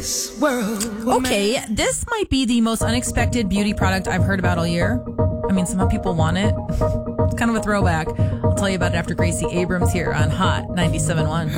Okay, this might be the most unexpected beauty product I've heard about all year. I mean, some people want it. It's kind of a throwback. I'll tell you about it after Gracie Abrams here on Hot 97.1.